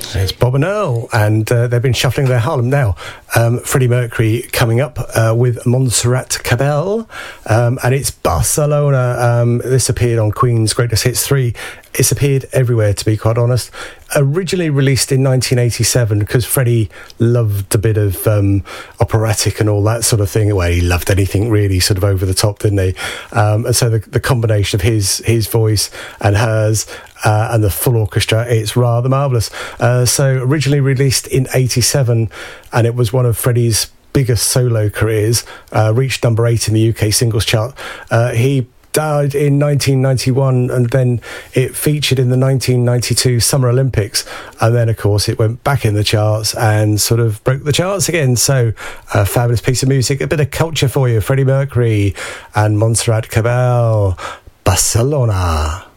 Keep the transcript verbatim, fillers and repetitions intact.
It's Bob and Earl, and uh, they've been shuffling their Harlem now. Um, Freddie Mercury coming up uh, with Montserrat Cabell, um, and it's Barcelona. Um, this appeared on Queen's Greatest Hits three. It's appeared everywhere, to be quite honest. Originally released in nineteen eighty-seven, because Freddie loved a bit of um, operatic and all that sort of thing. Well, he loved anything really sort of over the top, didn't he? Um, and so the, the combination of his his voice and hers uh, and the full orchestra, it's rather marvellous. Uh, so originally released in eighty-seven, and it was one of Freddie's biggest solo careers, uh, reached number eight in the U K singles chart. Uh, he died in nineteen ninety-one, and then it featured in the nineteen ninety-two Summer Olympics, and then of course it went back in the charts and sort of broke the charts again. So a fabulous piece of music, a bit of culture for you. Freddie Mercury and Montserrat Cabell, Barcelona.